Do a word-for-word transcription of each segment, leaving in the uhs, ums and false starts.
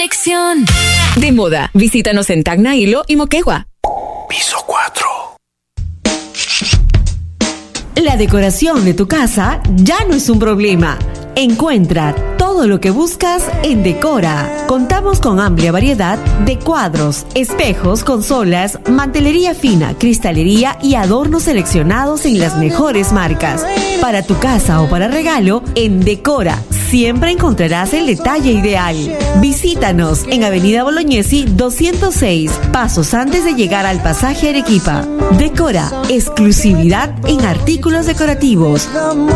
conexión. De moda, visítanos en Tacna, Hilo y Moquegua. Piso cuatro. La decoración de tu casa ya no es un problema. Encuentra todo lo que buscas en Decora. Contamos con amplia variedad de cuadros, espejos, consolas, mantelería fina, cristalería y adornos seleccionados en las mejores marcas. Para tu casa o para regalo, en Decora siempre encontrarás el detalle ideal. Visítanos en Avenida Bolognesi doscientos seis, pasos antes de llegar al pasaje Arequipa. Decora, exclusividad en artículos decorativos.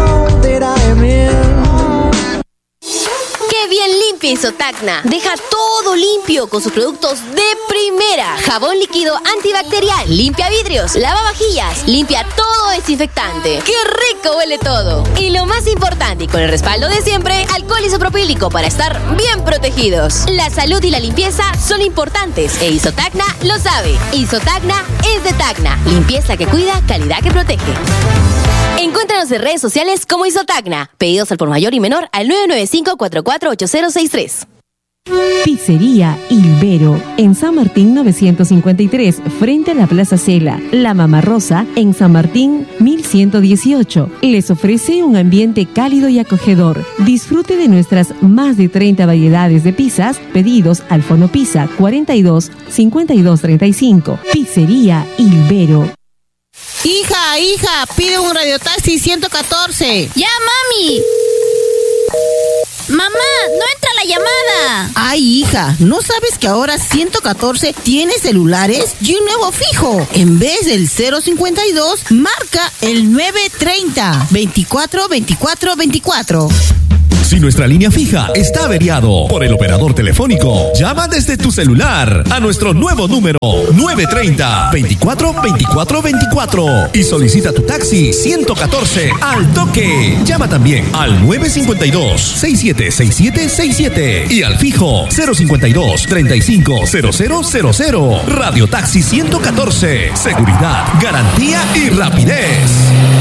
¡Qué bien limpia Isotacna! Deja todo limpio con sus productos de primera. Jabón líquido antibacterial, limpia vidrios, lavavajillas, limpia todo desinfectante. ¡Qué rico huele todo! Y lo más importante y con el respaldo de siempre, alcohol isopropílico para estar bien protegidos. La salud y la limpieza son importantes e Isotacna lo sabe. Isotacna es de Tacna. Limpieza que cuida, calidad que protege. Encuéntranos en redes sociales como Isotacna. Pedidos al por mayor y menor al nueve nueve cinco, cuatro cuatro ocho cero seis tres. Pizzería Hilbero, en San Martín novecientos cincuenta y tres, frente a la Plaza Cela. La Mama Rosa, en San Martín mil ciento dieciocho. Les ofrece un ambiente cálido y acogedor. Disfrute de nuestras más de treinta variedades de pizzas. Pedidos al Fonopizza cuarenta y dos, cincuenta y dos treinta y cinco. Pizzería Hilbero. Hija, hija, pide un radiotaxi ciento catorce. ¡Ya, mami! ¡Mamá, no entra la llamada! Ay, hija, ¿no sabes que ahora ciento catorce tiene celulares y un nuevo fijo? En vez del cero cincuenta y dos, marca el nueve treinta, veinticuatro, veinticuatro, veinticuatro. Si nuestra línea fija está averiado por el operador telefónico, llama desde tu celular a nuestro nuevo número nueve treinta, veinticuatro, veinticuatro, veinticuatro y solicita tu taxi ciento catorce al toque. Llama también al nueve cincuenta y dos, sesenta y siete sesenta y siete sesenta y siete y al fijo cero cincuenta y dos, treinta y cinco, cero cero cero cero. Radio Taxi ciento catorce. Seguridad, garantía y rapidez.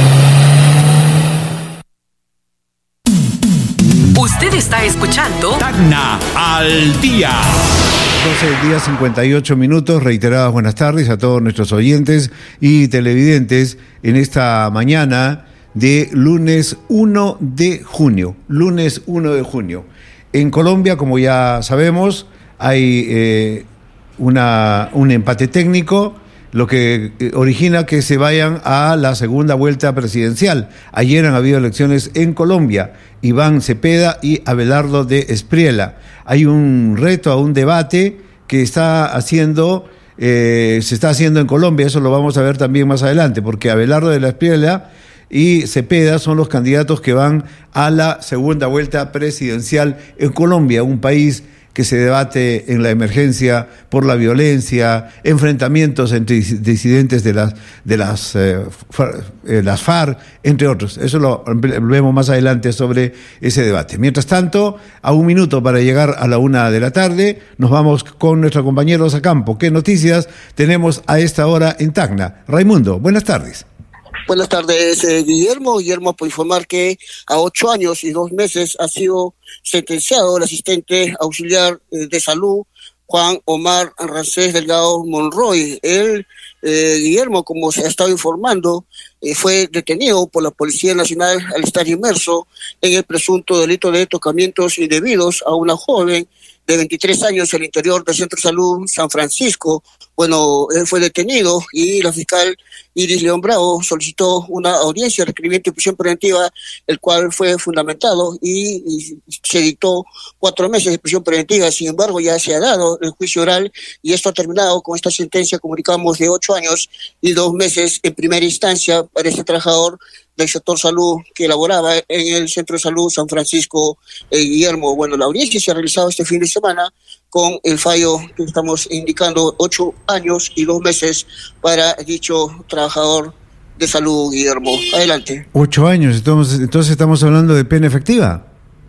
Usted está escuchando Tacna al día. doce del día, cincuenta y ocho minutos. Reiteradas buenas tardes a todos nuestros oyentes y televidentes en esta mañana de lunes uno de junio. Lunes uno de junio. En Colombia, como ya sabemos, hay eh, una, un empate técnico, lo que origina que se vayan a la segunda vuelta presidencial. Ayer han habido elecciones en Colombia, Iván Cepeda y Abelardo de Espriella. Hay un reto, un debate que está haciendo, eh, se está haciendo en Colombia, eso lo vamos a ver también más adelante, porque Abelardo de la Espriella y Cepeda son los candidatos que van a la segunda vuelta presidencial en Colombia, un país que se debate en la emergencia por la violencia, enfrentamientos entre disidentes de las de las, eh, far, eh, las FARC, entre otros. Eso lo vemos más adelante sobre ese debate. Mientras tanto, a un minuto para llegar a la una de la tarde, nos vamos con nuestros compañeros a campo. ¿Qué noticias tenemos a esta hora en Tacna? Raimundo, buenas tardes. Buenas tardes, eh, Guillermo. Guillermo, por informar que a ocho años y dos meses ha sido sentenciado el asistente auxiliar eh, de salud, Juan Omar Rancés Delgado Monroy. Él, eh, Guillermo, como se ha estado informando, eh, fue detenido por la Policía Nacional al estar inmerso en el presunto delito de tocamientos indebidos a una joven de veintitrés años en el interior del Centro de Salud San Francisco. Bueno, él fue detenido y la fiscal Iris León Bravo solicitó una audiencia de requerimiento de prisión preventiva, el cual fue fundamentado y, y se dictó cuatro meses de prisión preventiva. Sin embargo, ya se ha dado el juicio oral y esto ha terminado con esta sentencia, comunicamos, de ocho años y dos meses en primera instancia para este trabajador del sector salud que laboraba en el Centro de Salud San Francisco, eh, Guillermo. Bueno, la audiencia se ha realizado este fin de semana con el fallo que estamos indicando, ocho años y dos meses para dicho trabajador de salud, Guillermo. Adelante. Ocho años, entonces, entonces estamos hablando de pena efectiva.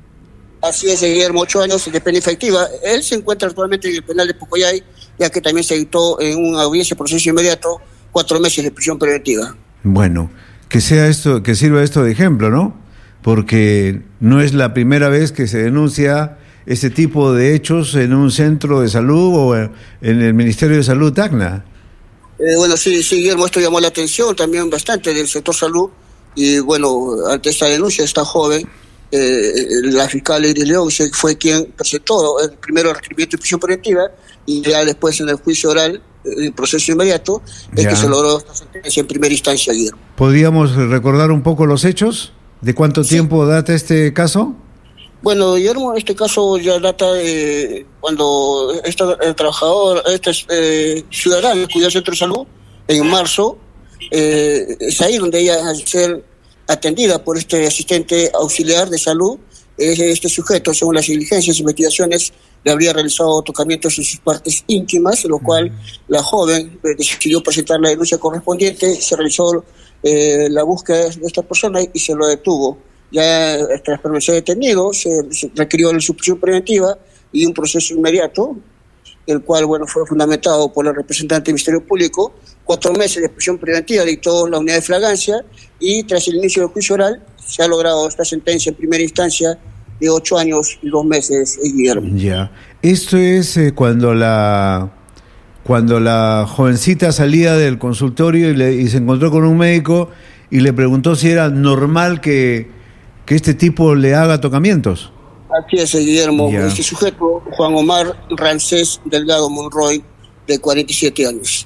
Así es, Guillermo, ocho años de pena efectiva. Él se encuentra actualmente en el penal de Pocoyay, ya que también se dictó en una audiencia de proceso inmediato cuatro meses de prisión preventiva. Bueno, que sea esto, que sirva esto de ejemplo, ¿no? Porque no es la primera vez que se denuncia este tipo de hechos en un centro de salud o en el Ministerio de Salud, Tacna. Eh, bueno, sí, sí, Guillermo, esto llamó la atención también bastante del sector salud. Y bueno, ante esta denuncia de esta joven, eh, la fiscal Iris León fue quien presentó el primero el requerimiento de prisión preventiva y ya después en el juicio oral, el proceso inmediato, es ya. que se logró esta sentencia en primera instancia, Guillermo. ¿Podríamos recordar un poco los hechos? ¿De cuánto Sí. tiempo data este caso? Bueno, Guillermo, este caso ya data de cuando este el trabajador, este eh, ciudadano acudió al centro de salud en marzo. Eh, es ahí donde ella, al ser atendida por este asistente auxiliar de salud, este sujeto, según las diligencias e investigaciones, le habría realizado tocamientos en sus partes íntimas, lo cual la joven eh, decidió presentar la denuncia correspondiente. Se realizó eh, la búsqueda de esta persona y se lo detuvo. Ya tras permanecer detenido, se, se requirió la prisión preventiva y un proceso inmediato, el cual, bueno, fue fundamentado por el representante del Ministerio Público. Cuatro meses de prisión preventiva dictó la unidad de flagrancia y tras el inicio del juicio oral se ha logrado esta sentencia en primera instancia de ocho años y dos meses, Guillermo. Ya. Esto es eh, cuando la cuando la jovencita salía del consultorio y, le, y se encontró con un médico y le preguntó si era normal que, que este tipo le haga tocamientos. Así es, Guillermo. Ya. Este sujeto, Juan Omar Rancés Delgado Monroy, de cuarenta y siete años.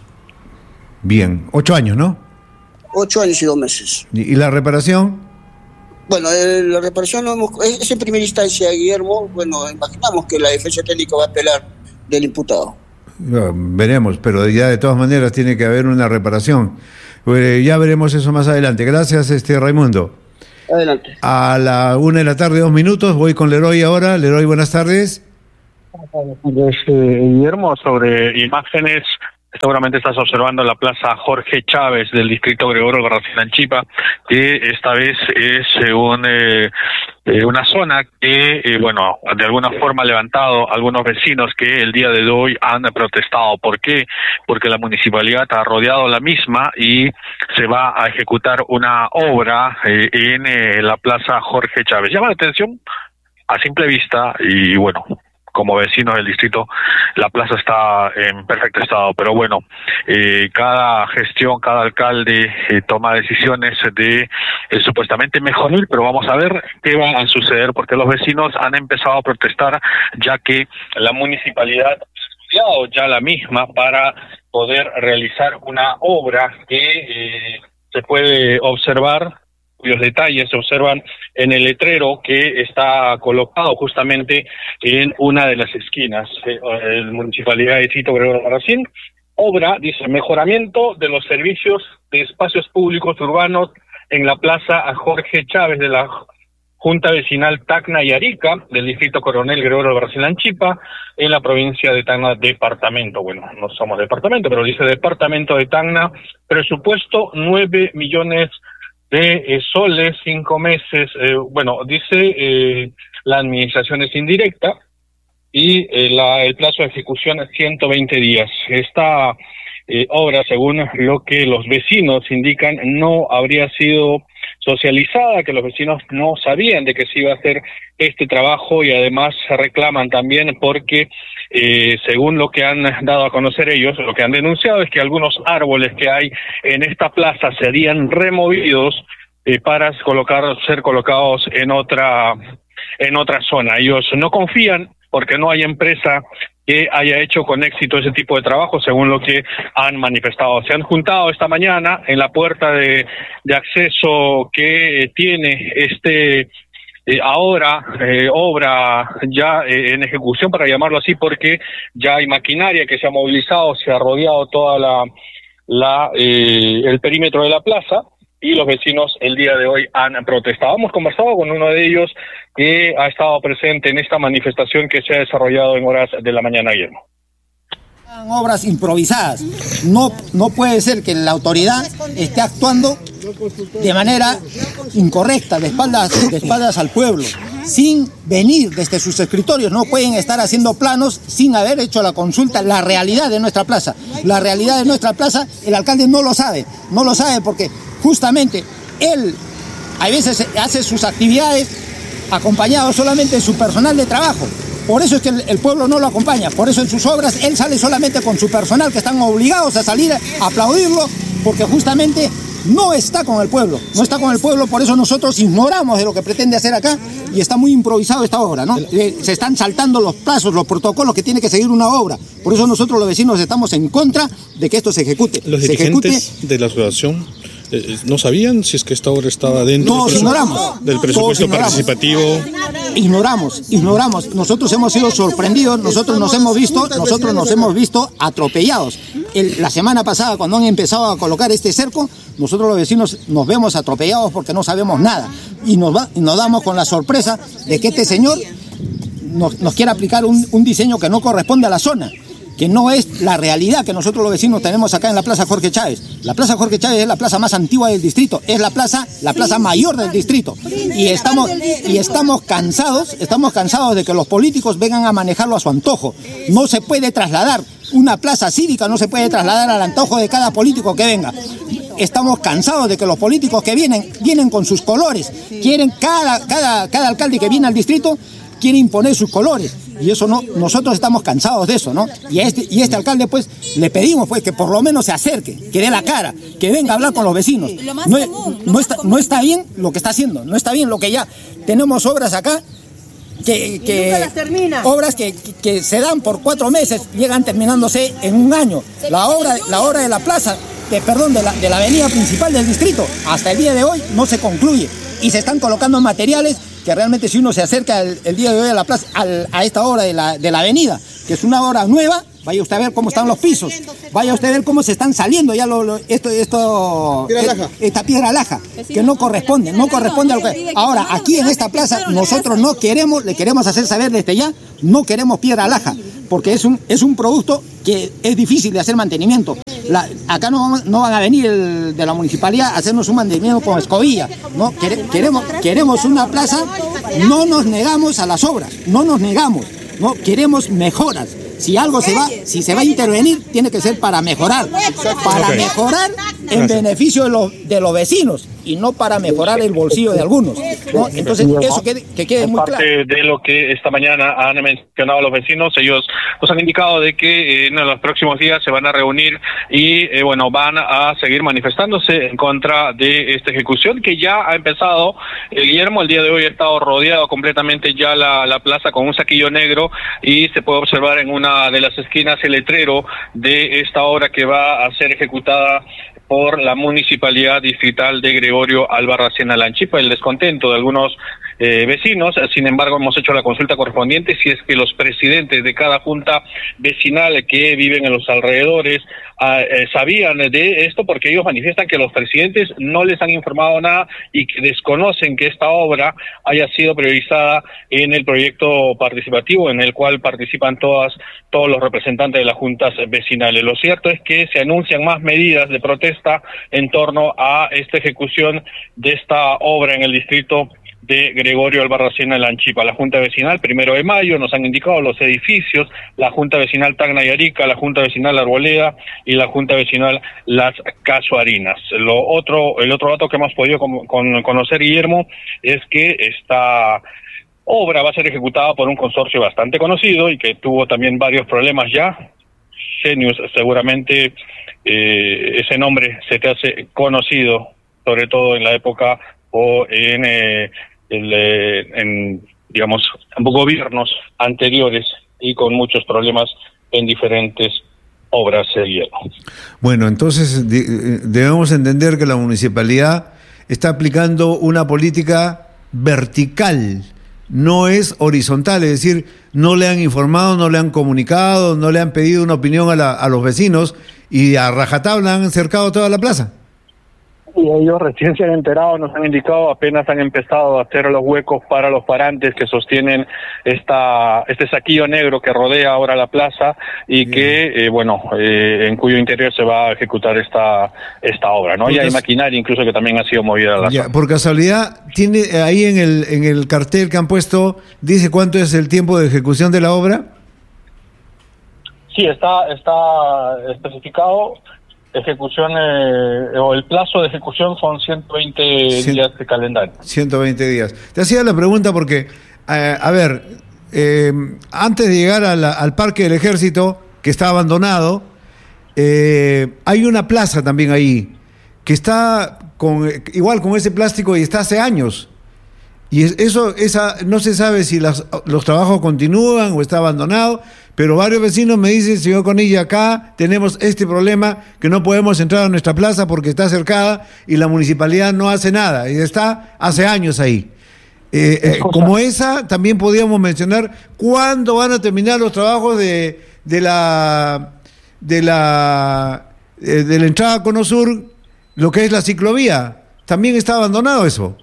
Bien, ocho años, ¿no? Ocho años y dos meses. ¿Y, y la reparación? Bueno, eh, la reparación no hemos, es, es en primera instancia, Guillermo. Bueno, imaginamos que la defensa técnica va a apelar del imputado. No, veremos, pero ya de todas maneras tiene que haber una reparación. Eh, ya veremos eso más adelante. Gracias, este Raimundo. Adelante. A la una de la tarde, dos minutos, voy con Leroy ahora. Leroy, buenas tardes. Pues, eh, Guillermo, sobre imágenes, seguramente estás observando la plaza Jorge Chávez del distrito Gregorio Albarracín Anchipa, que esta vez es eh, un, eh, eh, una zona que, eh, bueno, de alguna forma ha levantado a algunos vecinos que el día de hoy han protestado. ¿Por qué? Porque la municipalidad ha rodeado la misma y se va a ejecutar una obra eh, en eh, la plaza Jorge Chávez. Llama la atención a simple vista y, bueno, como vecinos del distrito, la plaza está en perfecto estado, pero bueno, eh, cada gestión, cada alcalde eh, toma decisiones de eh, supuestamente mejorar, pero vamos a ver qué va a suceder, porque los vecinos han empezado a protestar, ya que la municipalidad ha estudiado ya la misma para poder realizar una obra que eh, se puede observar, cuyos detalles se observan en el letrero que está colocado justamente en una de las esquinas. Eh, la Municipalidad de Distrito Gregorio Albarracín, obra, dice, mejoramiento de los servicios de espacios públicos urbanos en la plaza Jorge Chávez de la Junta Vecinal Tacna y Arica, del Distrito Coronel Gregorio Albarracín Anchipa, en la provincia de Tacna, departamento. Bueno, no somos departamento, pero dice departamento de Tacna, presupuesto nueve millones de eh, soles, cinco meses, eh, bueno, dice eh, la administración es indirecta y eh, la, el plazo de ejecución es ciento veinte días. Esta eh, obra, según lo que los vecinos indican, no habría sido socializada, que los vecinos no sabían de que se iba a hacer este trabajo y además reclaman también porque, eh, según lo que han dado a conocer ellos, lo que han denunciado es que algunos árboles que hay en esta plaza serían removidos eh, para colocar, ser colocados en otra, en otra zona. Ellos no confían porque no hay empresa que haya hecho con éxito ese tipo de trabajo, según lo que han manifestado. Se han juntado esta mañana en la puerta de, de acceso que tiene este eh, ahora eh, obra ya eh, en ejecución, para llamarlo así, porque ya hay maquinaria que se ha movilizado, se ha rodeado toda la, la eh, el perímetro de la plaza, y los vecinos el día de hoy han protestado. Hemos conversado con uno de ellos que ha estado presente en esta manifestación que se ha desarrollado en horas de la mañana, Guillermo. Obras improvisadas. No, no puede ser que la autoridad esté actuando de manera incorrecta, de espaldas, de espaldas al pueblo, sin venir desde sus escritorios. No pueden estar haciendo planos sin haber hecho la consulta. La realidad de nuestra plaza, la realidad de nuestra plaza, el alcalde no lo sabe, no lo sabe porque justamente él a veces hace sus actividades acompañado solamente de su personal de trabajo. Por eso es que el, el pueblo no lo acompaña, por eso en sus obras él sale solamente con su personal, que están obligados a salir a aplaudirlo, porque justamente no está con el pueblo, no está con el pueblo, por eso nosotros ignoramos de lo que pretende hacer acá y está muy improvisado esta obra, ¿no? Eh, se están saltando los plazos, los protocolos que tiene que seguir una obra, por eso nosotros los vecinos estamos en contra de que esto se ejecute. Los se dirigentes ejecute, de la asociación eh, no sabían si es que esta obra estaba dentro Todos del, presu ignoramos. del presupuesto Todos participativo. Ignoramos, ignoramos. Nosotros hemos sido sorprendidos, nosotros nos hemos visto, nosotros nos hemos visto atropellados. El, la semana pasada, cuando han empezado a colocar este cerco, nosotros los vecinos nos vemos atropellados porque no sabemos nada. Y nos, va, y nos damos con la sorpresa de que este señor nos, nos quiere aplicar un, un diseño que no corresponde a la zona, que no es la realidad que nosotros los vecinos tenemos acá en la Plaza Jorge Chávez. La Plaza Jorge Chávez es la plaza más antigua del distrito, es la plaza, la plaza mayor del distrito. Y estamos, y estamos cansados, estamos cansados de que los políticos vengan a manejarlo a su antojo. No se puede trasladar, una plaza cívica no se puede trasladar al antojo de cada político que venga. Estamos cansados de que los políticos que vienen, vienen con sus colores. Quieren, cada, cada, cada alcalde que viene al distrito quiere imponer sus colores. Y eso no, nosotros estamos cansados de eso, ¿no? Y a este, y este alcalde, pues, le pedimos pues que por lo menos se acerque, que dé la cara, que venga a hablar con los vecinos. No, no, está, no está bien lo que está haciendo, no está bien lo que ya tenemos obras acá, que, que obras que, que, que se dan por cuatro meses, llegan terminándose en un año. La obra, la obra de la plaza, de, perdón, de la, de la avenida principal del distrito, hasta el día de hoy no se concluye. Y se están colocando materiales que realmente si uno se acerca el, el día de hoy a la plaza, al, a esta obra de la, de la avenida, que es una obra nueva, vaya usted a ver cómo están los pisos, vaya usted a ver cómo se están saliendo ya lo, lo, esto, esto, piedra e, esta piedra laja, que no corresponde, no corresponde a lo que... Ahora, aquí en esta plaza nosotros no queremos, le queremos hacer saber desde ya, no queremos piedra laja, porque es un, es un producto que es difícil de hacer mantenimiento. La, acá no, no van a venir el, de la municipalidad a hacernos un mantenimiento con escobilla, ¿no? Quere, queremos, queremos una plaza, no nos negamos a las obras, no nos negamos, no queremos mejoras. Si algo se va, si se va a intervenir, tiene que ser para mejorar, para okay. mejorar en Gracias. beneficio de los, de los vecinos y no para mejorar el bolsillo de algunos, ¿no? Entonces, eso que, que quede muy claro. Parte de lo que esta mañana han mencionado los vecinos, ellos nos han indicado de que en los próximos días se van a reunir y, eh, bueno, van a seguir manifestándose en contra de esta ejecución que ya ha empezado. Eh, Guillermo, el día de hoy ha estado rodeado completamente ya la, la plaza con un saquillo negro y se puede observar en una de las esquinas el letrero de esta obra que va a ser ejecutada por la Municipalidad Distrital de Gregorio Albarracín Alanchipa. El descontento de algunos eh, vecinos, sin embargo hemos hecho la consulta correspondiente si es que los presidentes de cada junta vecinal que viven en los alrededores eh, sabían de esto, porque ellos manifiestan que los presidentes no les han informado nada y que desconocen que esta obra haya sido priorizada en el proyecto participativo en el cual participan todas todos los representantes de las juntas vecinales. Lo cierto es que se anuncian más medidas de protesta en torno a esta ejecución de esta obra en el distrito de Gregorio Albarracín Alanchipa. La Junta Vecinal, primero de mayo, nos han indicado los edificios, la Junta Vecinal Tacna y Arica, la Junta Vecinal Arboleda y la Junta Vecinal Las Casuarinas. Lo otro, el otro dato que hemos podido con, con, conocer, Guillermo, es que esta obra va a ser ejecutada por un consorcio bastante conocido y que tuvo también varios problemas ya. Genius, seguramente eh, ese nombre se te hace conocido, sobre todo en la época o en, eh, el, eh, en digamos, gobiernos anteriores y con muchos problemas en diferentes obras de hierro. Bueno, entonces de, debemos entender que la municipalidad está aplicando una política vertical, no es horizontal, es decir, no le han informado, no le han comunicado, no le han pedido una opinión a, la, a los vecinos y a rajatabla han cercado toda la plaza. Y ellos recién se han enterado, nos han indicado, apenas han empezado a hacer los huecos para los parantes que sostienen esta este saquillo negro que rodea ahora la plaza y Bien. que, eh, bueno, eh, en cuyo interior se va a ejecutar esta esta obra, ¿no? Y hay maquinaria incluso que también ha sido movida a la ya, zona. Por casualidad, tiene ahí en el en el cartel que han puesto, ¿dice cuánto es el tiempo de ejecución de la obra? Sí, está está especificado. Ejecución, eh, o el plazo de ejecución son ciento veinte días de calendario. ciento veinte días. Te hacía la pregunta porque, eh, a ver, eh, antes de llegar a la, al Parque del Ejército, que está abandonado, eh, hay una plaza también ahí, que está con, igual con ese plástico y está hace años. Y eso, esa, no se sabe si las, los trabajos continúan o está abandonado, pero varios vecinos me dicen, señor Conilla, acá tenemos este problema, que no podemos entrar a nuestra plaza porque está cercada y la municipalidad no hace nada, y está hace años ahí. Eh, eh, como esa, también podríamos mencionar cuándo van a terminar los trabajos de, de la de la eh, de la entrada a Cono Sur, lo que es la ciclovía. También está abandonado eso.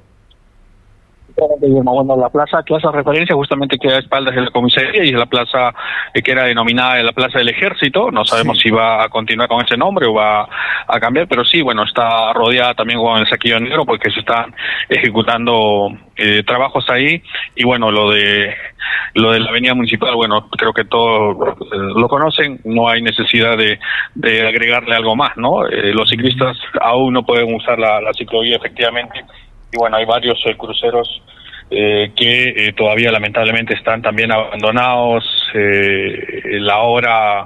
Bueno, la plaza que hace referencia justamente queda a espaldas de la comisaría y es la plaza eh, que era denominada la Plaza del Ejército. No sabemos sí. si va a continuar con ese nombre o va a cambiar, pero sí, bueno, está rodeada también con el Saquillo Negro porque se están ejecutando eh, trabajos ahí. Y bueno, lo de lo de la avenida municipal, bueno, creo que todos eh, lo conocen, no hay necesidad de, de agregarle algo más, ¿no? Eh, los ciclistas aún no pueden usar la, la ciclovía efectivamente. Y bueno, hay varios eh, cruceros eh, que eh, todavía lamentablemente están también abandonados. Eh, la obra,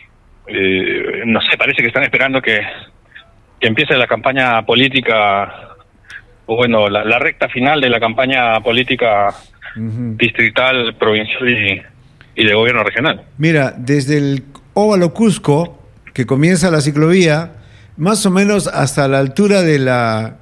eh, no sé, parece que están esperando que, que empiece la campaña política, o bueno, la, la recta final de la campaña política uh-huh. distrital, provincial y, y de gobierno regional. Mira, desde el Óvalo Cusco, que comienza la ciclovía, más o menos hasta la altura de la...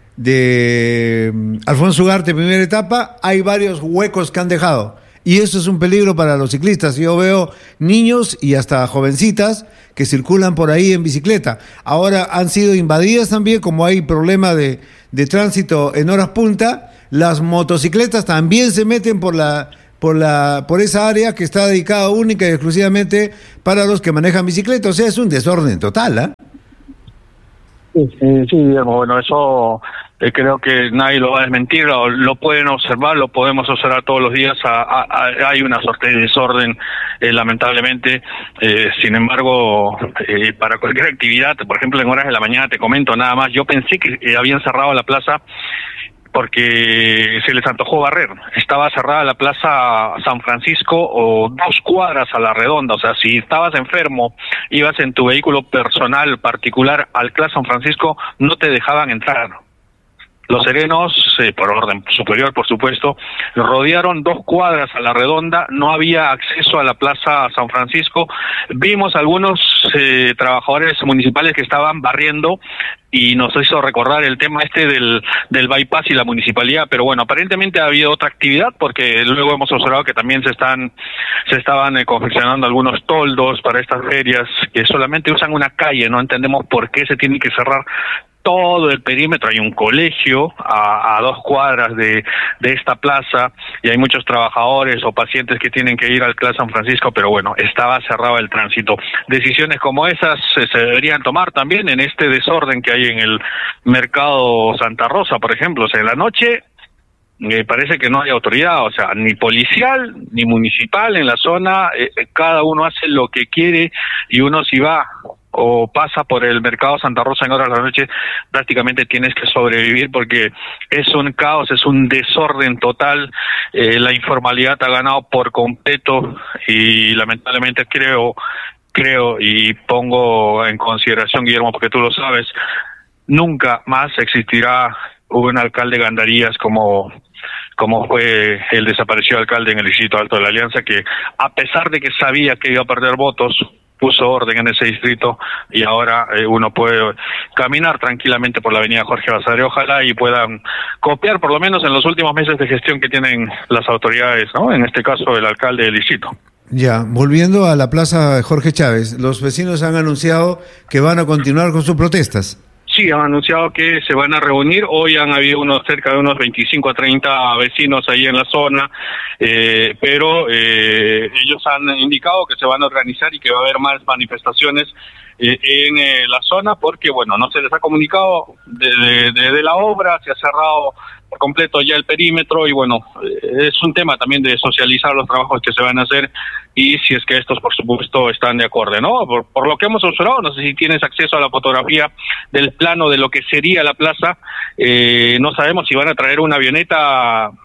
de Alfonso Ugarte, primera etapa, hay varios huecos que han dejado y eso es un peligro para los ciclistas. Yo veo niños y hasta jovencitas que circulan por ahí en bicicleta. Ahora han sido invadidas también, como hay problema de, de tránsito en horas punta, las motocicletas también se meten por la por la por esa área que está dedicada única y exclusivamente para los que manejan bicicleta. O sea, es un desorden total, ¿eh? Sí, sí, sí, bueno, eso eh, creo que nadie lo va a desmentir, lo, lo pueden observar, lo podemos observar todos los días, a, a, a, hay una suerte de desorden, eh, lamentablemente, eh, sin embargo, eh, para cualquier actividad, por ejemplo, en horas de la mañana, te comento nada más, yo pensé que eh, habían cerrado la plaza porque se les antojó barrer. Estaba cerrada la Plaza San Francisco o dos cuadras a la redonda, o sea, si estabas enfermo, ibas en tu vehículo personal particular al Plaza San Francisco, no te dejaban entrar. Los serenos, eh, por orden superior, por supuesto, rodearon dos cuadras a la redonda, no había acceso a la Plaza San Francisco. Vimos algunos eh, trabajadores municipales que estaban barriendo y nos hizo recordar el tema este del, del bypass y la municipalidad, pero bueno, aparentemente ha habido otra actividad porque luego hemos observado que también se están se estaban eh, confeccionando algunos toldos para estas ferias que solamente usan una calle, no entendemos por qué se tiene que cerrar todo el perímetro. Hay un colegio a, a dos cuadras de, de esta plaza y hay muchos trabajadores o pacientes que tienen que ir al Plaza San Francisco, pero bueno, estaba cerrado el tránsito. Decisiones como esas eh, se deberían tomar también en este desorden que hay en el mercado Santa Rosa, por ejemplo. O sea, en la noche me eh, parece que no hay autoridad, o sea, ni policial ni municipal en la zona, eh, cada uno hace lo que quiere y uno si va o pasa por el mercado Santa Rosa en horas de la noche, prácticamente tienes que sobrevivir porque es un caos, es un desorden total, eh, la informalidad ha ganado por completo y lamentablemente creo, creo y pongo en consideración, Guillermo, porque tú lo sabes, nunca más existirá un alcalde Gandarías como como fue el desaparecido alcalde en el distrito Alto de la Alianza, que a pesar de que sabía que iba a perder votos, puso orden en ese distrito y ahora eh, uno puede caminar tranquilamente por la avenida Jorge Basadre. Ojalá y puedan copiar por lo menos en los últimos meses de gestión que tienen las autoridades, ¿no? En este caso el alcalde del distrito. Ya, volviendo a la plaza Jorge Chávez, los vecinos han anunciado que van a continuar con sus protestas. Sí, han anunciado que se van a reunir. Hoy han habido unos cerca de unos veinticinco a treinta vecinos ahí en la zona, eh, pero eh, ellos han indicado que se van a organizar y que va a haber más manifestaciones eh, en eh, la zona porque, bueno, no se les ha comunicado de, de, de, de la obra, se ha cerrado por completo ya el perímetro y, bueno, eh, es un tema también de socializar los trabajos que se van a hacer y si es que estos, por supuesto, están de acuerdo, ¿no? Por, por lo que hemos observado, no sé si tienes acceso a la fotografía del plano de lo que sería la plaza, eh, no sabemos si van a traer una avioneta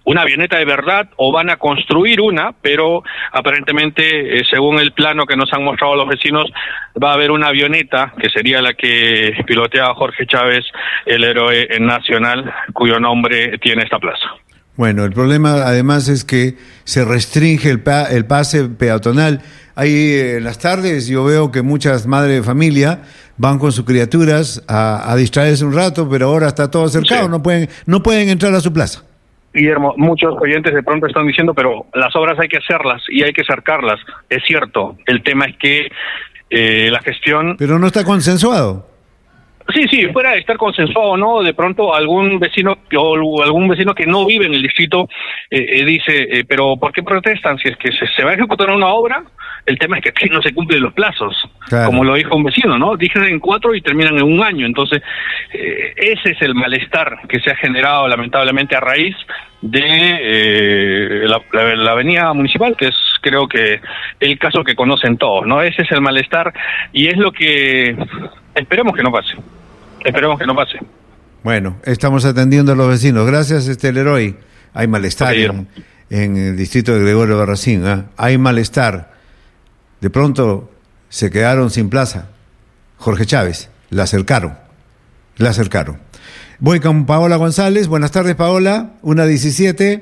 una avioneta de verdad o van a construir una, pero aparentemente, eh, según el plano que nos han mostrado los vecinos, va a haber una avioneta que sería la que pilotea Jorge Chávez, el héroe nacional, cuyo nombre tiene esta plaza. Bueno, el problema además es que se restringe el, pa el pase peatonal. Ahí en las tardes yo veo que muchas madres de familia van con sus criaturas a, a distraerse un rato, pero ahora está todo cercado, sí. no pueden no pueden entrar a su plaza. Guillermo, muchos oyentes de pronto están diciendo, pero las obras hay que hacerlas y hay que cercarlas. Es cierto, el tema es que eh, la gestión... Pero no está consensuado. Sí, sí, fuera de estar consensuado o no, de pronto algún vecino o algún vecino que no vive en el distrito eh, eh, dice, eh, pero ¿por qué protestan? Si es que se, se va a ejecutar una obra, el tema es que aquí no se cumplen los plazos, claro. Como lo dijo un vecino, ¿no? Dijeron en cuatro y terminan en un año, entonces eh, ese es el malestar que se ha generado lamentablemente a raíz de eh, la, la, la avenida municipal, que es creo que el caso que conocen todos, ¿no? Ese es el malestar y es lo que esperemos que no pase. Esperemos que no pase. Bueno, estamos atendiendo a los vecinos. Gracias, este Leroy. Hay malestar en, en el distrito de Gregorio Barracín. ¿eh? Hay malestar. De pronto se quedaron sin plaza. Jorge Chávez, la acercaron. La acercaron. Voy con Paola González. Buenas tardes, Paola. una diecisiete.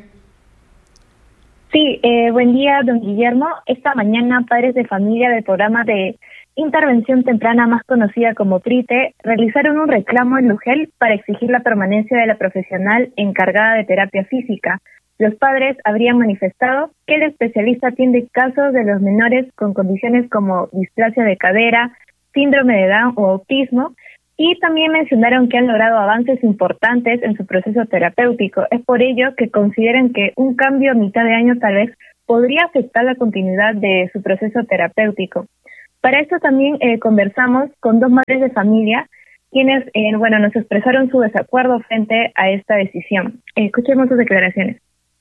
Sí, eh, buen día, don Guillermo. Esta mañana, padres de familia del programa de Intervención Temprana, más conocida como PRITE, realizaron un reclamo en Lugel para exigir la permanencia de la profesional encargada de terapia física. Los padres habrían manifestado que el especialista atiende casos de los menores con condiciones como displasia de cadera, síndrome de Down o autismo, y también mencionaron que han logrado avances importantes en su proceso terapéutico. Es por ello que consideran que un cambio a mitad de año tal vez podría afectar la continuidad de su proceso terapéutico. Para esto también eh, conversamos con dos madres de familia, quienes eh, bueno, nos expresaron su desacuerdo frente a esta decisión. Eh, escuchemos sus declaraciones.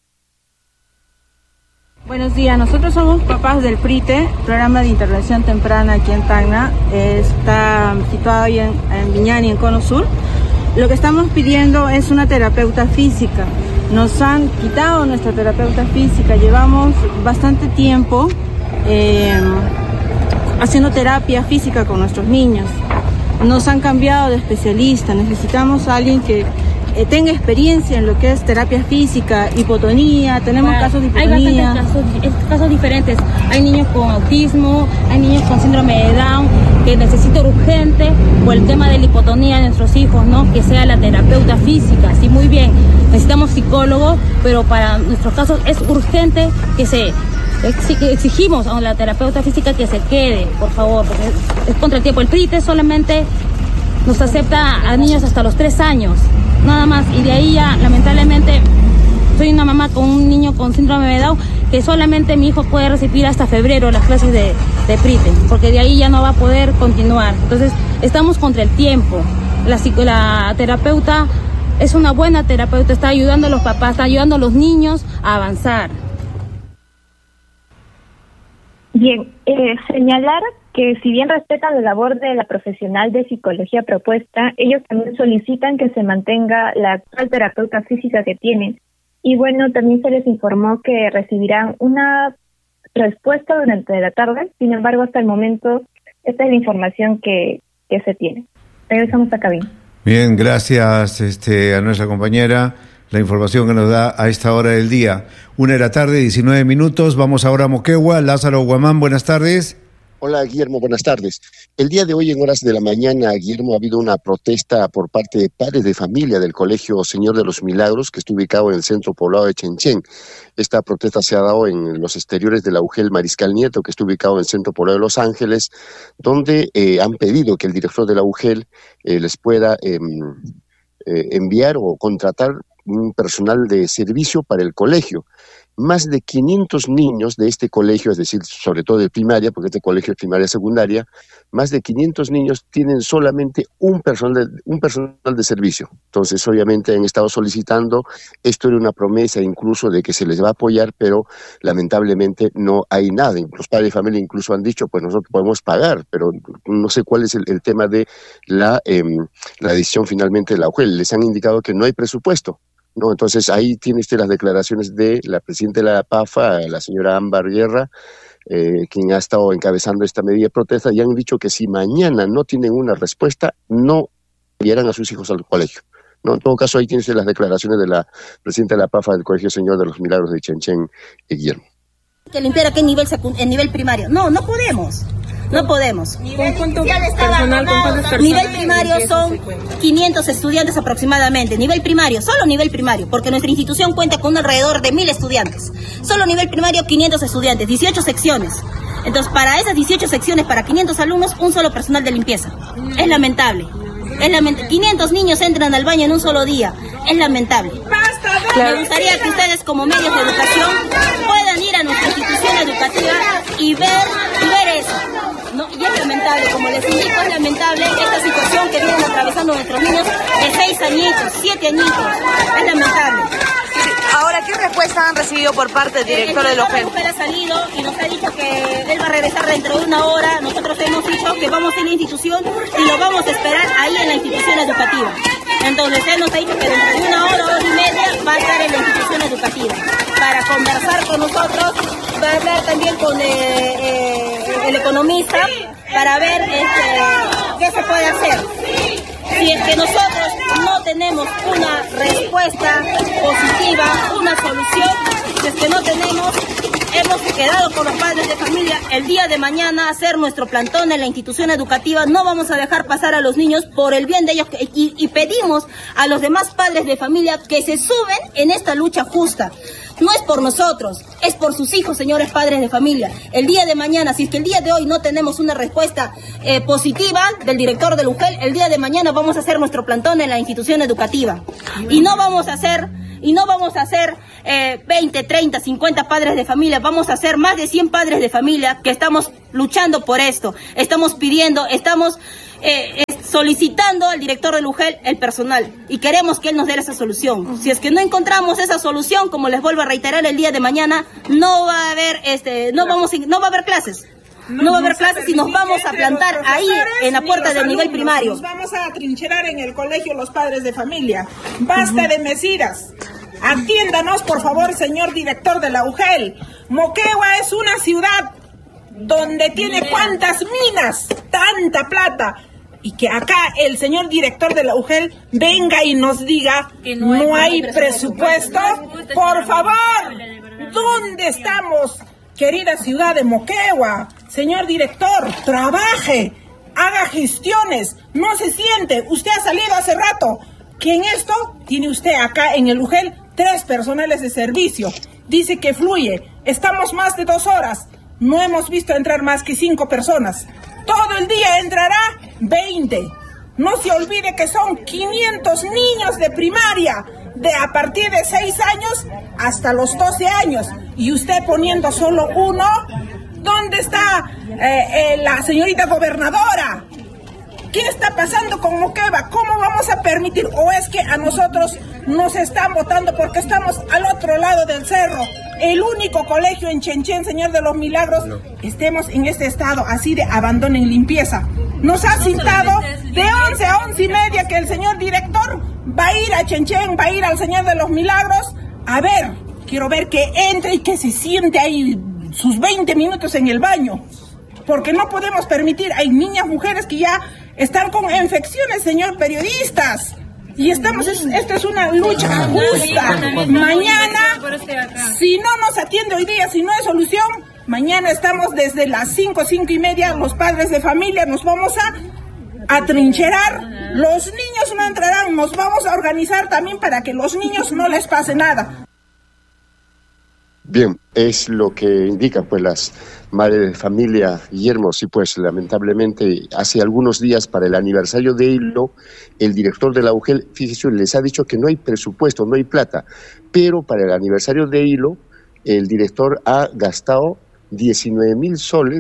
Buenos días, nosotros somos papás del PRITE, Programa de Intervención Temprana aquí en Tacna. Está situado ahí en, en Viñani, en Cono Sur. Lo que estamos pidiendo es una terapeuta física. Nos han quitado nuestra terapeuta física, llevamos bastante tiempo eh, haciendo terapia física con nuestros niños. Nos han cambiado de especialista, necesitamos a alguien que eh, tenga experiencia en lo que es terapia física, hipotonía, tenemos claro, casos de hipotonía. Hay bastantes casos, casos diferentes, hay niños con autismo, hay niños con síndrome de Down, que necesitan urgente, por el tema de la hipotonía de nuestros hijos, ¿no? Que sea la terapeuta física, sí, muy bien, necesitamos psicólogos, pero para nuestros casos es urgente que se... Exigimos a la terapeuta física que se quede, por favor, porque es contra el tiempo. El PRITE solamente nos acepta a niños hasta los tres años, nada más, y de ahí ya, lamentablemente, soy una mamá con un niño con síndrome de Down, que solamente mi hijo puede recibir hasta febrero las clases de, de PRITE, porque de ahí ya no va a poder continuar. Entonces, estamos contra el tiempo. La, la terapeuta es una buena terapeuta, está ayudando a los papás, está ayudando a los niños a avanzar. Bien, eh, señalar que si bien respetan la labor de la profesional de psicología propuesta, ellos también solicitan que se mantenga la actual terapeuta física que tienen. Y bueno, también se les informó que recibirán una respuesta durante la tarde, sin embargo, hasta el momento, esta es la información que, que se tiene. Regresamos a cabina. Bien, gracias este, a nuestra compañera. La información que nos da a esta hora del día. Una de la tarde, diecinueve minutos. Vamos ahora a Moquegua. Lázaro Guamán, buenas tardes. Hola, Guillermo, buenas tardes. El día de hoy, en horas de la mañana, Guillermo, ha habido una protesta por parte de padres de familia del Colegio Señor de los Milagros, que está ubicado en el centro poblado de Chenchen. Esta protesta se ha dado en los exteriores de la U G E L Mariscal Nieto, que está ubicado en el centro poblado de Los Ángeles, donde eh, han pedido que el director de la U G E L eh, les pueda eh, eh, enviar o contratar un personal de servicio para el colegio. Más de quinientos niños de este colegio, es decir, sobre todo de primaria, porque este colegio es primaria y secundaria, más de quinientos niños tienen solamente un personal de, un personal de servicio. Entonces, obviamente, han estado solicitando, esto era una promesa incluso de que se les va a apoyar, pero lamentablemente no hay nada. Los padres de familia incluso han dicho, pues nosotros podemos pagar, pero no sé cuál es el, el tema de la, eh, la decisión finalmente de la U G E L. Les han indicado que no hay presupuesto. ¿no? Entonces ahí tiene usted las declaraciones de la presidenta de la PAFA, la señora Ámbar Guerra, eh, quien ha estado encabezando esta medida de protesta, y han dicho que si mañana no tienen una respuesta, no enviarán a sus hijos al colegio, ¿no? En todo caso, ahí tiene usted las declaraciones de la presidenta de la PAFA del Colegio Señor de los Milagros de Chenchen, eh, Guillermo. Que limpiar aquí en nivel, en nivel primario. No, no podemos. No podemos. ¿Con cuánto personal, con cuántas personas? Nivel primario son quinientos estudiantes aproximadamente. Nivel primario, solo nivel primario, porque nuestra institución cuenta con alrededor de mil estudiantes. Solo nivel primario, quinientos estudiantes, dieciocho secciones. Entonces, para esas dieciocho secciones, para quinientos alumnos, un solo personal de limpieza. Es lamentable. Es lamentable. quinientos niños entran al baño en un solo día. Es lamentable. Me gustaría que ustedes, como medios de educación, puedan ir a nuestra institución educativa y ver, y ver eso. No, y es lamentable, como les indico, es lamentable esta situación que vienen atravesando nuestros niños de seis añitos, siete añitos. Es lamentable. Ahora, ¿qué respuesta han recibido por parte del director del OGEL? El ha salido y nos ha dicho que él va a regresar dentro de una hora. Nosotros hemos dicho que vamos a ir a la institución y lo vamos a esperar ahí en la institución educativa. Entonces él nos ha dicho que dentro de una hora, hora y media va a estar en la institución educativa para conversar con nosotros, va a hablar también con eh, eh, el economista para ver este, qué se puede hacer. Si es que nosotros no tenemos una respuesta positiva, una solución, si es que no tenemos, hemos quedado con los padres de familia el día de mañana a hacer nuestro plantón en la institución educativa. No vamos a dejar pasar a los niños por el bien de ellos y, y pedimos a los demás padres de familia que se suben en esta lucha justa. No es por nosotros, es por sus hijos, señores padres de familia. El día de mañana, si es que el día de hoy no tenemos una respuesta eh, positiva del director del UGEL, el día de mañana vamos a hacer nuestro plantón en la institución educativa. Y no vamos a hacer, y no vamos a hacer eh, veinte, treinta, cincuenta padres de familia, vamos a hacer más de cien padres de familia que estamos luchando por esto. Estamos pidiendo, estamos eh, solicitando al director del UGEL el personal y queremos que él nos dé esa solución. Si es que no encontramos esa solución, como les vuelvo a reiterar, el día de mañana no va a haber este no vamos no va a haber clases. No va a haber clases y nos vamos a plantar ahí en la puerta del nivel primario. Nos vamos a atrincherar en el colegio los padres de familia. Basta uh-huh. de mentiras. Atiéndanos, por favor, señor director de la UGEL. Moquegua es una ciudad donde tiene cuántas minas, tanta plata. Y que acá el señor director de la UGEL venga y nos diga que no hay, no hay presupuesto. Por favor, ¿dónde estamos, querida ciudad de Moquegua? Señor director, trabaje, haga gestiones, no se siente. Usted ha salido hace rato que en esto tiene usted acá en el UGEL tres personales de servicio. Dice que fluye. Estamos más de dos horas. No hemos visto entrar más que cinco personas. Todo el día entrará veinte. No se olvide que son quinientos niños de primaria, de a partir de seis años hasta los doce años. Y usted poniendo solo uno, ¿dónde está eh, eh, la señorita gobernadora? ¿Qué está pasando con Moquegua? ¿Cómo vamos a permitir? ¿O es que a nosotros nos están votando porque estamos al otro lado del cerro? El único colegio en Chenchen, Señor de los Milagros, no. Estemos en este estado así de abandono en limpieza. Nos ha citado de once a once y media que el señor director va a ir a Chenchen, va a ir al Señor de los Milagros. A ver, quiero ver que entre y que se siente ahí sus veinte minutos en el baño. Porque no podemos permitir, hay niñas, mujeres que ya están con infecciones, señor periodistas. Y estamos, esto es una lucha justa. Mañana, si no nos atiende hoy día, si no hay solución, mañana estamos desde las cinco, cinco y media, los padres de familia nos vamos a atrincherar. Los niños no entrarán, nos vamos a organizar también para que los niños no les pase nada. Bien, es lo que indican pues las madres de familia, Guillermo. Sí, pues lamentablemente hace algunos días para el aniversario de Hilo, el director de la UGEL, fíjese, les ha dicho que no hay presupuesto, no hay plata, pero para el aniversario de Hilo, el director ha gastado diecinueve mil soles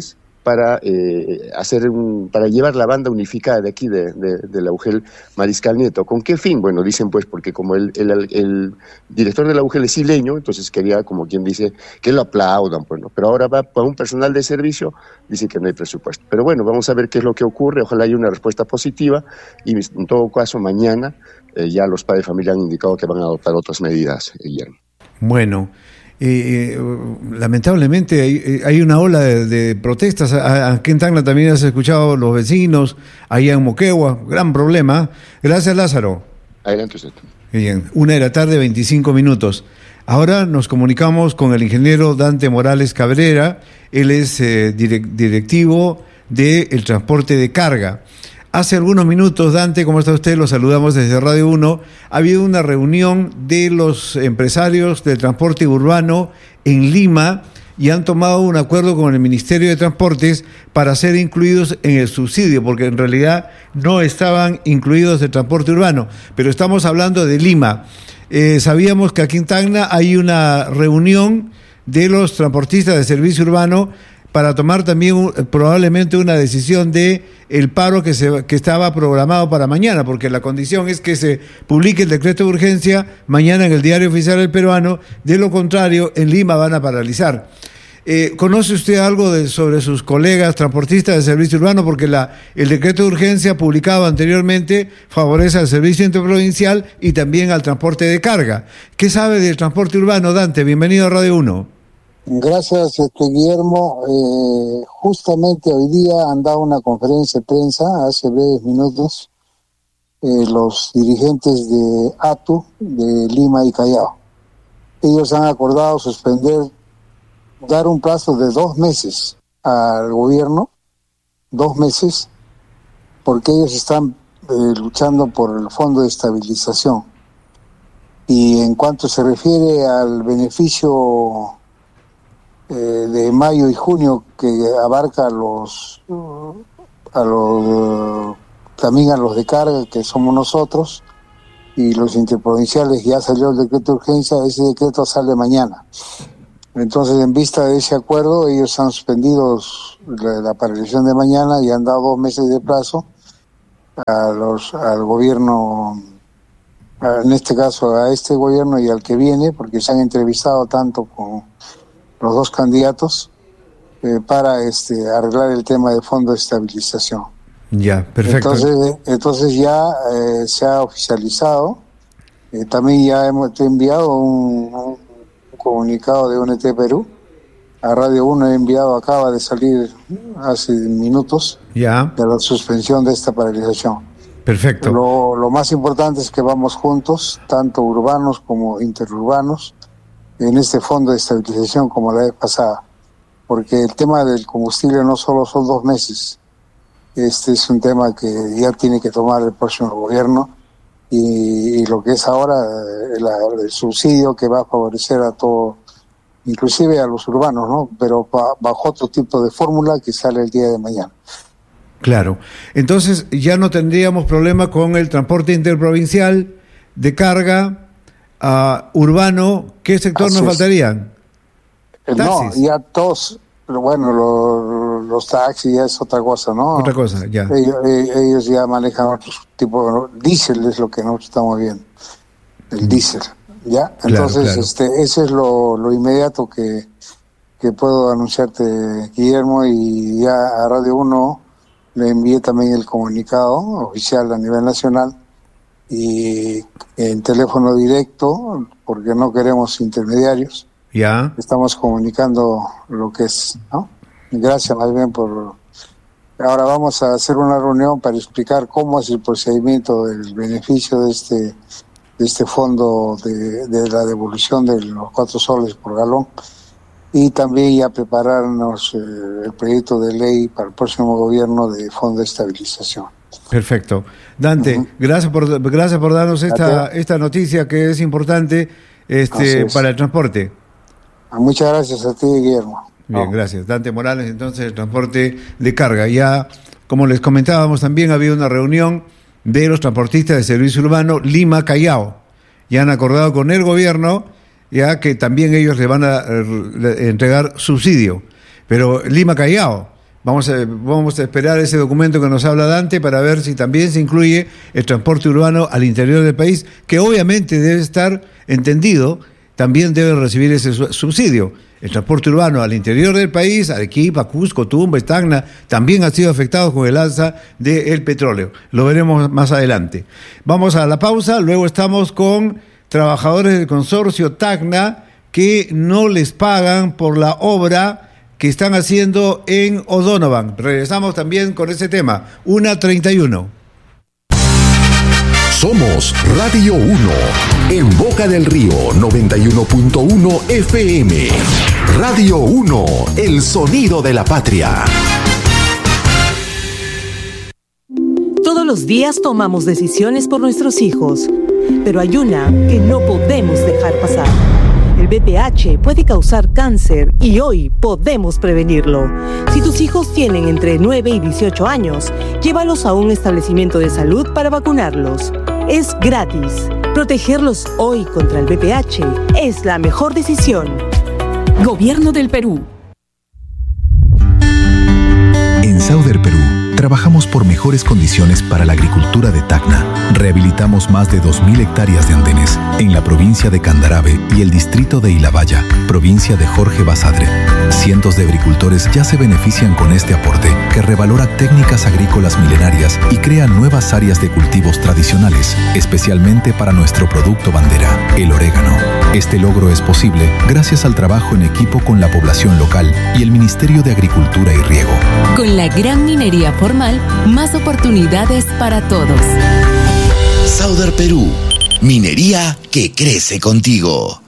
para eh, hacer un, para llevar la banda unificada de aquí de, de, de la U G E L Mariscal Nieto. ¿Con qué fin? Bueno, dicen pues porque como el, el, el director de la U G E L es isleño, entonces quería, como quien dice, que lo aplaudan, pues, ¿no? Pero ahora va para un personal de servicio, dice que no hay presupuesto. Pero bueno, vamos a ver qué es lo que ocurre, ojalá haya una respuesta positiva y en todo caso mañana eh, ya los padres de familia han indicado que van a adoptar otras medidas, Guillermo. Bueno, Eh, lamentablemente hay, hay una ola de, de protestas. Aquí en Tacna también has escuchado los vecinos, allá en Moquegua, gran problema. Gracias, Lázaro. Adelante usted. Bien, una de la tarde, veinticinco minutos. Ahora nos comunicamos con el ingeniero Dante Morales Cabrera. Él es eh, direct, directivo del transporte de carga. Hace algunos minutos, Dante, ¿cómo está usted? Lo saludamos desde Radio uno. Ha habido una reunión de los empresarios del transporte urbano en Lima y han tomado un acuerdo con el Ministerio de Transportes para ser incluidos en el subsidio, porque en realidad no estaban incluidos del transporte urbano. Pero estamos hablando de Lima. Eh, sabíamos que aquí en Tacna hay una reunión de los transportistas de servicio urbano para tomar también probablemente una decisión de el paro que se que estaba programado para mañana, porque la condición es que se publique el decreto de urgencia mañana en el Diario Oficial del Peruano. De lo contrario, en Lima van a paralizar. Eh, ¿Conoce usted algo de, sobre sus colegas transportistas de servicio urbano? Porque la, el decreto de urgencia publicado anteriormente favorece al servicio interprovincial y también al transporte de carga. ¿Qué sabe del transporte urbano, Dante? Bienvenido a Radio uno. Gracias, este, Guillermo. Eh, justamente hoy día han dado una conferencia de prensa, hace breves minutos, eh, los dirigentes de A T U, de Lima y Callao. Ellos han acordado suspender, dar un plazo de dos meses al gobierno, dos meses, porque ellos están eh, luchando por el Fondo de Estabilización. Y en cuanto se refiere al beneficio Eh, de mayo y junio, que abarca a los a los también a los de carga, que somos nosotros, y los interprovinciales, ya salió el decreto de urgencia. Ese decreto sale mañana. Entonces, en vista de ese acuerdo, ellos han suspendido la, la paralización de mañana y han dado dos meses de plazo a los al gobierno, a, en este caso a este gobierno y al que viene, porque se han entrevistado tanto con los dos candidatos eh, para este arreglar el tema del Fondo de Estabilización. Ya, perfecto. Entonces, entonces ya eh, se ha oficializado. Eh, también ya hemos enviado un, un comunicado de U N T Perú. A Radio uno he enviado, acaba de salir hace minutos, ya, de la suspensión de esta paralización. Perfecto. Lo, lo más importante es que vamos juntos, tanto urbanos como interurbanos, en este fondo de estabilización como la vez pasada, porque el tema del combustible no solo son dos meses, este es un tema que ya tiene que tomar el próximo gobierno y, y lo que es ahora la, el subsidio que va a favorecer a todo, inclusive a los urbanos, ¿no? Pero pa, bajo otro tipo de fórmula que sale el día de mañana. Claro, entonces ya no tendríamos problema con el transporte interprovincial de carga. Uh, urbano, ¿qué sector Así nos faltarían? Es. No, ya todos, bueno, lo, los taxis ya es otra cosa, ¿no? Otra cosa, ya. Ellos, ellos ya manejan otros tipos, ¿no? Diésel es lo que nosotros estamos viendo, el diésel, ¿ya? Entonces, claro, claro. este, ese es lo, lo inmediato que, que puedo anunciarte, Guillermo, y ya a Radio uno le envié también el comunicado oficial a nivel nacional y en teléfono directo, porque no queremos intermediarios. Ya. Estamos comunicando lo que es, ¿no? Gracias más bien por... Ahora vamos a hacer una reunión para explicar cómo es el procedimiento del beneficio de este de este fondo de, de la devolución de los cuatro soles por galón, y también ya prepararnos eh, el proyecto de ley para el próximo gobierno de Fondo de Estabilización. Perfecto. Dante, uh-huh. gracias por gracias por darnos esta esta noticia que es importante este es. para el transporte. Muchas gracias a ti, Guillermo. Bien, gracias. Dante Morales, entonces, el transporte de carga. Ya, como les comentábamos, también ha habido una reunión de los transportistas de servicio urbano Lima-Callao. Ya han acordado con el gobierno ya que también ellos le van a eh, entregar subsidio. Pero Lima-Callao, Vamos a, vamos a esperar ese documento que nos habla Dante para ver si también se incluye el transporte urbano al interior del país, que obviamente debe estar entendido, también debe recibir ese subsidio. El transporte urbano al interior del país, Arequipa, Cusco, Tumba, Tacna, también ha sido afectado con el alza del petróleo. Lo veremos más adelante. Vamos a la pausa, luego estamos con trabajadores del consorcio Tacna que no les pagan por la obra que están haciendo en O'Donovan. Regresamos también con ese tema. una treinta y uno. Somos Radio uno, en Boca del Río noventa y uno punto uno F M. Radio uno, el sonido de la patria. Todos los días tomamos decisiones por nuestros hijos, pero hay una que no podemos dejar pasar. El B P H puede causar cáncer y hoy podemos prevenirlo. Si tus hijos tienen entre nueve y dieciocho años, llévalos a un establecimiento de salud para vacunarlos. Es gratis. Protegerlos hoy contra el B P H es la mejor decisión. Gobierno del Perú. En Sauder Perú, trabajamos por mejores condiciones para la agricultura de Tacna. Rehabilitamos más de dos mil hectáreas de andenes en la provincia de Candarave y el distrito de Ilabaya, provincia de Jorge Basadre. Cientos de agricultores ya se benefician con este aporte que revalora técnicas agrícolas milenarias y crea nuevas áreas de cultivos tradicionales, especialmente para nuestro producto bandera, el orégano. Este logro es posible gracias al trabajo en equipo con la población local y el Ministerio de Agricultura y Riego. Con la gran minería formal, más oportunidades para todos. Sauder Perú, minería que crece contigo.